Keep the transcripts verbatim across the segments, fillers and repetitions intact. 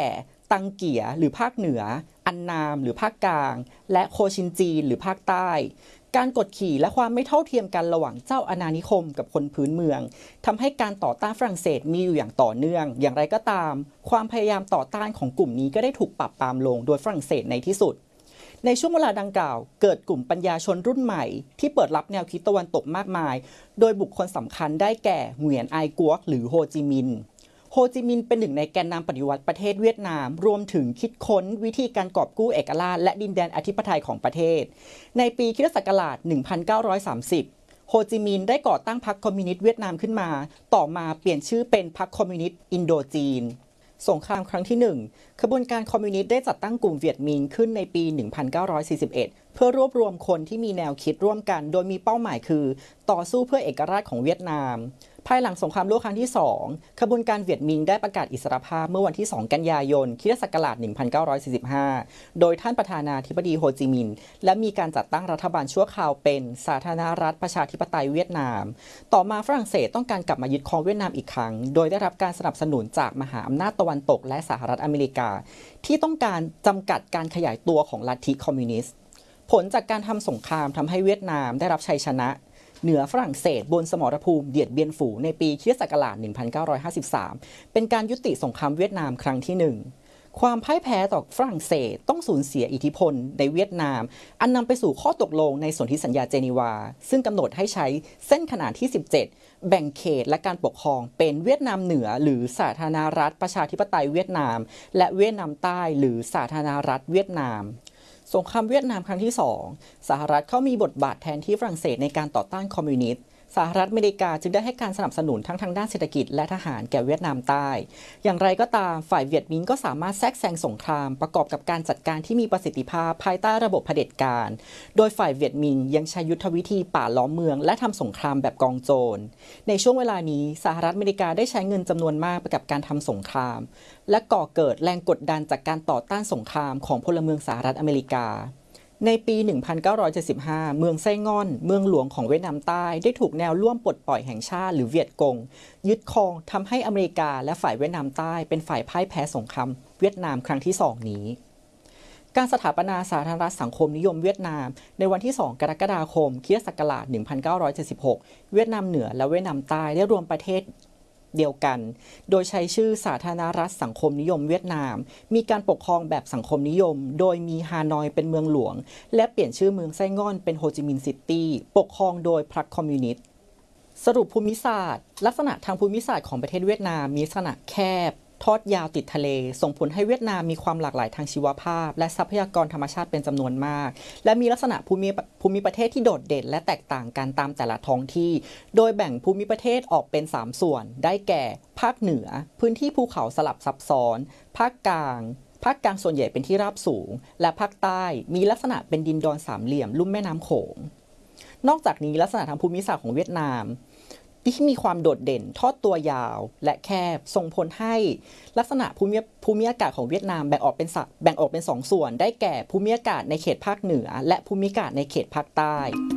ตังเกียหรือภาคเหนืออันนามหรือภาคกลางและโคชินจีนหรือภาคใต้การกดขี่และความไม่เท่าเทียมกันระหว่างเจ้าอาณานิคมกับคนพื้นเมืองทำให้การต่อต้านฝรั่งเศสมีอยู่อย่างต่อเนื่องอย่างไรก็ตามความพยายามต่อต้านของกลุ่มนี้ก็ได้ถูกปราบปรามลงโดยฝรั่งเศสในที่สุดในช่วงเวลาดังกล่าวเกิดกลุ่มปัญญาชนรุ่นใหม่ที่เปิดรับแนวคิดตะวันตกมากมายโดยบุคคลสำคัญได้แก่เหวียนไอกัวหรือโฮจิมินห์โฮจิมินห์เป็นหนึ่งในแกนนำปฏิวัติประเทศเวียดนามรวมถึงคิดค้นวิธีการกอบกู้เอกราชและดินแดนอธิปไตยของประเทศในปีค.ศ. หนึ่งพันเก้าร้อยสามสิบโฮจิมินห์ได้ก่อตั้งพรรคคอมมิวนิสต์เวียดนามขึ้นมาต่อมาเปลี่ยนชื่อเป็นพรรคคอมมิวนิสต์อินโดจีนสงครามครั้งที่หนึ่งขบวนการคอมมิวนิสต์ได้จัดตั้งกลุ่มเวียดมิงขึ้นในปีหนึ่งพันเก้าร้อยสี่สิบเอ็ดเพื่อรวบรวมคนที่มีแนวคิดร่วมกันโดยมีเป้าหมายคือต่อสู้เพื่อเอกราชของเวียดนามภายหลังสงครามโลกครั้งที่สองขบวนการเวียดมิงได้ประกาศอิสรภาพเมื่อวันที่สองกันยายนค.ศ. หนึ่งพันเก้าร้อยสี่สิบห้าโดยท่านประธานาธิบดีโฮจิมินห์และมีการจัดตั้งรัฐบาลชั่วคราวเป็นสาธารณรัฐประชาธิปไตยเวียดนามต่อมาฝรั่งเศสต้องการกลับมายึดครองเวียดนามอีกครั้งโดยได้รับการสนับสนุนจากมหาอำนาจตะวันตกและสหรัฐอเมริกาที่ต้องการจำกัดการขยายตัวของลัทธิคอมมิวนิสต์ผลจากการทำสงครามทำให้เวียดนามได้รับชัยชนะเหนือฝรั่งเศสบนสมรภูมิเดียดเบียนฝูในปีค.ศ. หนึ่งพันเก้าร้อยห้าสิบสามเป็นการยุติสงครามเวียดนามครั้งที่หนึ่งความพ่ายแพ้ต่อฝรั่งเศสต้องสูญเสียอิทธิพลในเวียดนามอันนำไปสู่ข้อตกลงในสนธิสัญญาเจนีวาซึ่งกำหนดให้ใช้เส้นขนานที่สิบเจ็ดแบ่งเขตและการปกครองเป็นเวียดนามเหนือหรือสาธารณรัฐประชาธิปไตยเวียดนามและเวียดนามใต้หรือสาธารณรัฐเวียดนามสงครามเวียดนามครั้งที่สองสหรัฐเข้ามีบทบาทแทนที่ฝรั่งเศสในการต่อต้านคอมมิวนิสต์สหรัฐอเมริกาจึงได้ให้การสนับสนุนทั้งทางด้านเศรษฐกิจและทหารแก่เวียดนามใต้อย่างไรก็ตามฝ่ายเวียดมิงก็สามารถแทรกแซงสงครามประกอบกับการจัดการที่มีประสิทธิภาพภายใต้ระบบเผด็จการโดยฝ่ายเวียดมิงยังใช้ยุทธวิธีป่าล้อมเมืองและทำสงครามแบบกองโจรในช่วงเวลานี้สหรัฐอเมริกาได้ใช้เงินจำนวนมากไปกับการทำสงครามและก่อเกิดแรงกดดันจากการต่อต้านสงครามของพลเมืองสหรัฐอเมริกาในปี หนึ่งพันเก้าร้อยเจ็ดสิบห้า เมืองไส้ง่อนเมืองหลวงของเวียดนามใต้ได้ถูกแนวร่วมปลดปล่อยแห่งชาติหรือเวียดกงยึดครองทำให้อเมริกาและฝ่ายเวียดนามใต้เป็นฝ่ายพ่ายแพ้สงครามเวียดนามครั้งที่สองนี้การสถาปนาสาธารณรัฐสังคมนิยมเวียดนามในวันที่สองกรกฎาคมค.ศ. หนึ่งพันเก้าร้อยเจ็ดสิบหกเวียดนามเหนือและเวียดนามใต้ได้รวมประเทศเดียวกันโดยใช้ชื่อสาธารณรัฐสังคมนิยมเวียดนามมีการปกครองแบบสังคมนิยมโดยมีฮานอยเป็นเมืองหลวงและเปลี่ยนชื่อเมืองไส้ง่อนเป็นโฮจิมินห์ซิตี้ปกครองโดยพรรคคอมมิวนิสต์สรุปภูมิศาสตร์ลักษณะทางภูมิศาสตร์ของประเทศเวียดนามมีลักษณะแคบทอดยาวติดทะเลส่งผลให้เวียดนามมีความหลากหลายทางชีวภาพและทรัพยากรธรรมชาติเป็นจำนวนมากและมีลักษณะภูมิภูมิประเทศที่โดดเด่นและแตกต่างกันตามแต่ละท้องที่โดยแบ่งภูมิประเทศออกเป็นสามส่วนได้แก่ภาคเหนือพื้นที่ภูเขาสลับซับซ้อนภาคกลางภาคกลางส่วนใหญ่เป็นที่ราบสูงและภาคใต้มีลักษณะเป็นดินดอนสามเหลี่ยมลุ่มแม่น้ำโขงนอกจากนี้ลักษณะทางภูมิศาสตร์ของเวียดนามที่มีความโดดเด่นทอดตัวยาวและแคบส่งผลให้ลักษณะภูมิภูมิอากาศของเวียดนามแบ่งออกเป็นแบ่งออกเป็นสองส่วนได้แก่ภูมิอากาศในเขตภาคเหนือและภูมิอากาศในเขตภาคใต้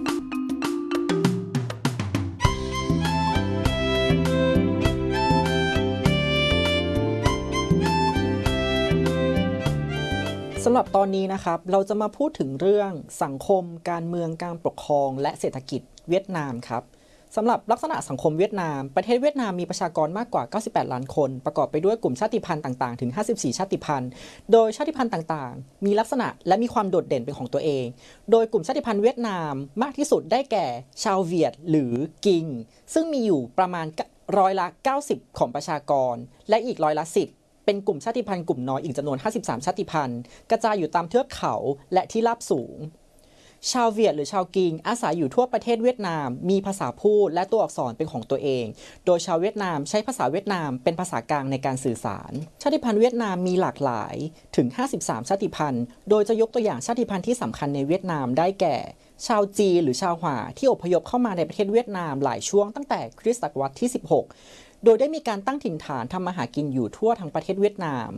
สำหรับตอนนี้นะครับเราจะมาพูดถึงเรื่องสังคมการเมืองการปกครองและเศรษฐกิจเวียดนามครับสำหรับลักษณะสังคมเวียดนามประเทศเวียดนามมีประชากรมากกว่าเก้าสิบแปดล้านคนประกอบไปด้วยกลุ่มชาติพันธุ์ต่างๆถึงห้าสิบสี่ชาติพันธุ์โดยชาติพันธุ์ต่างๆมีลักษณะและมีความโดดเด่นเป็นของตัวเองโดยกลุ่มชาติพันธุ์เวียดนามมากที่สุดได้แก่ชาวเวียดหรือกิงซึ่งมีอยู่ประมาณร้อยละเก้าสิบของประชากรและอีกร้อยละสิบเป็นกลุ่มชาติพันธุ์กลุ่มน้อยอีกจำนวนห้าสิบสามชาติพันธุ์กระจายอยู่ตามเทือกเขาและที่ราบสูงชาวเวียดหรือชาวกิงอาศัยอยู่ทั่วประเทศเวียดนามมีภาษาพูดและตัวอักษรเป็นของตัวเองโดยชาวเวียดนามใช้ภาษาเวียดนามเป็นภาษากลางในการสื่อสารชาติพันธุ์เวียดนามมีหลากหลายถึงห้าสิบสามชาติพันธุ์โดยจะยกตัวอย่างชาติพันธุ์ที่สำคัญในเวียดนามได้แก่ชาวจีนหรือชาวหว่าที่อพยพเข้ามาในประเทศเวียดนามหลายช่วงตั้งแต่คริสตศตวรรษที่สิบหกโดยได้มีการตั้งถิ่นฐานทำมาหากินอยู่ทั่วทั้งประเทศเวียดนาม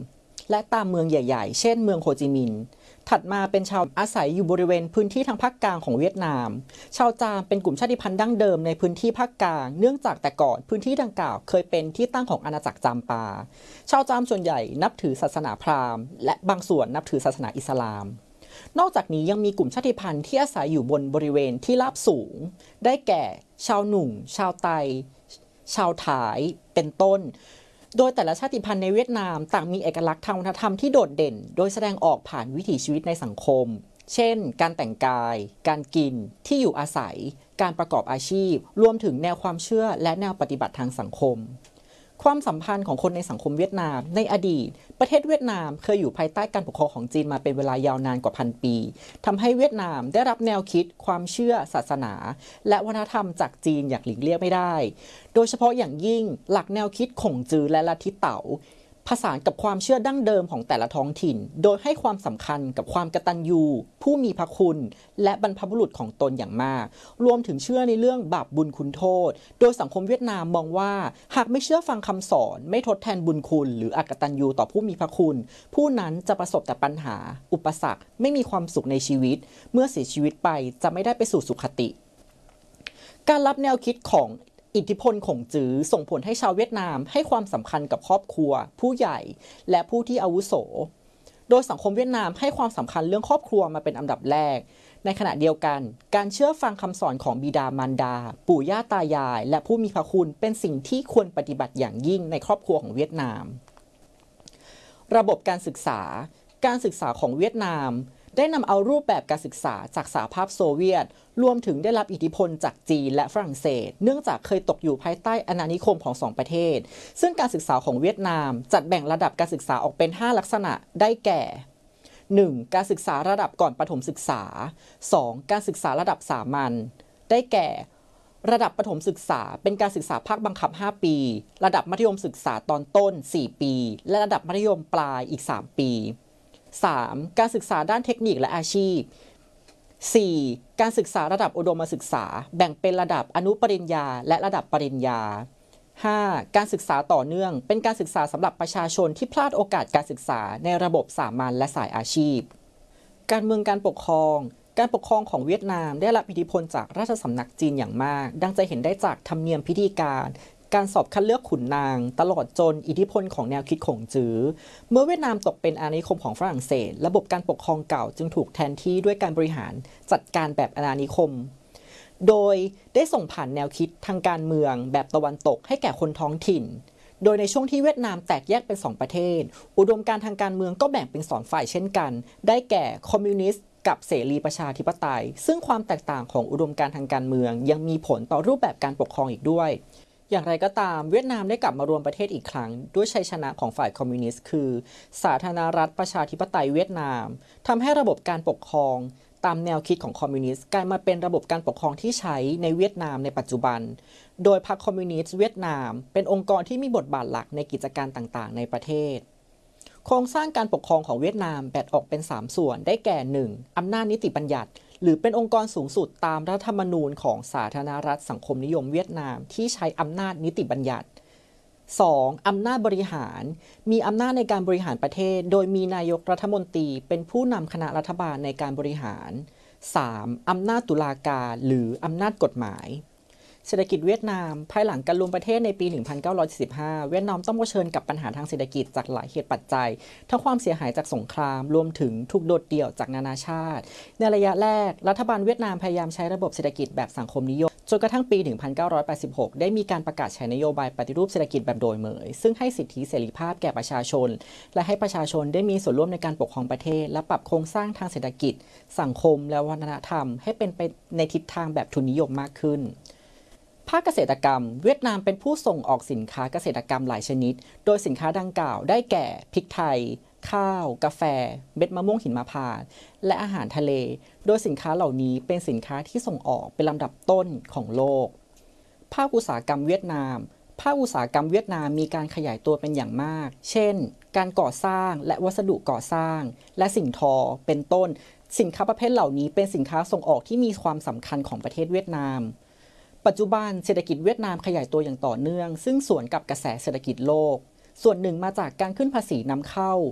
และตามเมืองใหญ่ๆเช่นเมืองโฮจิมินห์ถัดมาเป็นชาวอาศัยอยู่บริเวณพื้นที่ทางภาคกลางของเวียดนามชาวจามเป็นกลุ่มชาติพันธุ์ดั้งเดิมในพื้นที่ภาคกลางเนื่องจากแต่ก่อนพื้นที่ดังกล่าวเคยเป็นที่ตั้งของอาณาจักรจามปาชาวจามส่วนใหญ่นับถือศาสนาพราหมณ์และบางส่วนนับถือศาสนาอิสลามนอกจากนี้ยังมีกลุ่มชาติพันธุ์ที่อาศัยอยู่บนบริเวณที่ราบสูงได้แก่ชาวหนุ่งชาวไตชาวถายเป็นต้นโดยแต่ละชาติพันธุ์ในเวียดนามต่างมีเอกลักษณ์ทางวัฒนธรรมที่โดดเด่นโดยแสดงออกผ่านวิถีชีวิตในสังคมเช่นการแต่งกายการกินที่อยู่อาศัยการประกอบอาชีพรวมถึงแนวความเชื่อและแนวปฏิบัติทางสังคมความสัมพันธ์ของคนในสังคมเวียดนามในอดีตประเทศเวียดนามเคยอยู่ภายใต้การปกครองของจีนมาเป็นเวลายาวนานกว่าพันปีทำให้เวียดนามได้รับแนวคิดความเชื่อศาสนาและวัฒนธรรมจากจีนอย่างหลีกเลี่ยงไม่ได้โดยเฉพาะอย่างยิ่งหลักแนวคิดข่งจือและลัทธิเต๋าผสานกับความเชื่อดั้งเดิมของแต่ละท้องถิ่นโดยให้ความสำคัญกับความกตัญญูผู้มีพระคุณและบรรพบุรุษของตนอย่างมากรวมถึงเชื่อในเรื่องบาปบุญคุณโทษโดยสังคมเวียดนามมองว่าหากไม่เชื่อฟังคำสอนไม่ทดแทนบุญคุณหรืออกตัญญูต่อผู้มีพระคุณผู้นั้นจะประสบแต่ปัญหาอุปสรรคไม่มีความสุขในชีวิตเมื่อเสียชีวิตไปจะไม่ได้ไปสู่สุขติการรับแนวคิดของอิทธิพลข่งจื้อส่งผลให้ชาวเวียดนามให้ความสำคัญกับครอบครัวผู้ใหญ่และผู้ที่อาวุโสโดยสังคมเวียดนามให้ความสำคัญเรื่องครอบครัวมาเป็นอันดับแรกในขณะเดียวกันการเชื่อฟังคำสอนของบิดามารดาปู่ย่าตายายและผู้มีพระคุณเป็นสิ่งที่ควรปฏิบัติอย่างยิ่งในครอบครัวของเวียดนามระบบการศึกษาการศึกษาของเวียดนามได้นำเอารูปแบบการศึกษาจากสหภาพโซเวียตรวมถึงได้รับอิทธิพลจากจีนและฝรั่งเศสเนื่องจากเคยตกอยู่ภายใต้อาณานิคมของสองประเทศซึ่งการศึกษาของเวียดนามจัดแบ่งระดับการศึกษาออกเป็นห้าลักษณะได้แก่ หนึ่ง. การศึกษาระดับก่อนประถมศึกษา สอง. การศึกษาระดับสามัญได้แก่ระดับประถมศึกษาเป็นการศึกษาภาคบังคับห้าปีระดับมัธยมศึกษาตอนต้นสี่ปีและระดับมัธยมปลายอีกสามปีสาม. การศึกษาด้านเทคนิคและอาชีพ สี่. การศึกษาระดับอุดมศึกษาแบ่งเป็นระดับอนุปริญญาและระดับปริญญา ห้า. การศึกษาต่อเนื่องเป็นการศึกษาสำหรับประชาชนที่พลาดโอกาสการศึกษาในระบบสามัญและสายอาชีพการเมืองการปกครองการปกครองของเวียดนามได้รับอิทธิพลจากราชสำนักจีนอย่างมากดังจะเห็นได้จากธรรมเนียมพิธีการการสอบคัดเลือกขุนนางตลอดจนอิทธิพลของแนวคิดข่งจื้อเมื่อเวียดนามตกเป็นอาณานิคมของฝรั่งเศสระบบการปกครองเก่าจึงถูกแทนที่ด้วยการบริหารจัดการแบบอาณานิคมโดยได้ส่งผ่านแนวคิดทางการเมืองแบบตะวันตกให้แก่คนท้องถิ่นโดยในช่วงที่เวียดนามแตกแยกเป็นสองประเทศอุดมการณ์ทางการเมืองก็แบ่งเป็นสองฝ่ายเช่นกันได้แก่คอมมิวนิสต์กับเสรีประชาธิปไตยซึ่งความแตกต่างของอุดมการณ์ทางการเมืองยังมีผลต่อรูปแบบการปกครองอีกด้วยอย่างไรก็ตามเวียดนามได้กลับมารวมประเทศอีกครั้งด้วยชัยชนะของฝ่ายคอมมิวนิสต์คือสาธารณรัฐประชาธิปไตยเวียดนามทำให้ระบบการปกครองตามแนวคิดของคอมมิวนิสต์กลายมาเป็นระบบการปกครองที่ใช้ในเวียดนามในปัจจุบันโดยพรรคคอมมิวนิสต์เวียดนามเป็นองค์กรที่มีบทบาทหลักในกิจการต่างๆในประเทศโครงสร้างการปกครองของเวียดนามแบ่งออกเป็นสามส่วนได้แก่ หนึ่ง. อำนาจนิติบัญญัติหรือเป็นองค์กรสูงสุดตามรัฐธรรมนูญของสาธารณรัฐสังคมนิยมเวียดนามที่ใช้อำนาจนิติบัญญัติ สอง. อำนาจบริหารมีอำนาจในการบริหารประเทศโดยมีนายกรัฐมนตรีเป็นผู้นำคณะรัฐบาลในการบริหาร สาม. อำนาจตุลาการหรืออำนาจกฎหมายเศรษฐกิจเวียดนามภายหลังการรวมประเทศในปี หนึ่งพันเก้าร้อยเจ็ดสิบห้า เวียดนามต้องเผชิญกับปัญหาทางเศรษฐกิจจากหลายเหตุปัจจัยทั้งความเสียหายจากสงครามรวมถึงถูกโดดเดี่ยวจากนานาชาติในระยะแรกรัฐบาลเวียดนามพยายามใช้ระบบเศรษฐกิจแบบสังคมนิยมจนกระทั่งปี หนึ่งพันเก้าร้อยแปดสิบหก ได้มีการประกาศใช้นโยบายปฏิรูปเศรษฐกิจแบบโดยเหมยซึ่งให้สิทธิเสรีภาพแก่ประชาชนและให้ประชาชนได้มีส่วนร่วมในการปกครองประเทศและปรับโครงสร้างทางเศรษฐกิจสังคมและวัฒนธรรมให้เป็นไปในทิศทางแบบทุนนิยมมากขึ้นภาคเกษตรกรรมเวียดนามเป็นผู้ส่งออกสินค้าเกษตรกรรมหลายชนิดโดยสินค้าดังกล่าวได้แก่พริกไทยข้าวกาแฟเม็ดมะม่วงหิมพานต์และอาหารทะเลโดยสินค้าเหล่านี้เป็นสินค้าที่ส่งออกเป็นลำดับต้นของโลกภาคอุตสาหกรรมเวียดนามภาคอุตสาหกรรมเวียดนามมีการขยายตัวเป็นอย่างมากเช่นการก่อสร้างและวัสดุก่อสร้างและสิ่งทอเป็นต้นสินค้าประเภทเหล่านี้เป็นสินค้าส่งออกที่มีความสำคัญของประเทศเวียดนามปัจจุบันเศรษฐกิจเวียดนามขยายตัวอย่างต่อเนื่องซึ่งสวนกับกระแสเศรษฐกิจโลกส่วนหนึ่งมาจากการขึ้นภาษีนำเข้า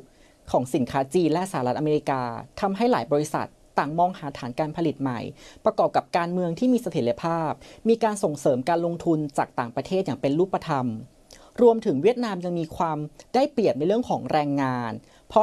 ของสินค้าจีนและสหรัฐอเมริกาทำให้หลายบริษัทต่างมองหาฐานการผลิตใหม่ประกอบกับการเมืองที่มีเสถียรภาพมีการส่งเสริมการลงทุนจากต่างประเทศอย่างเป็นรูปธรรมรวมถึงเวียดนามยังมีความได้เปรียบในเรื่องของแรงงาน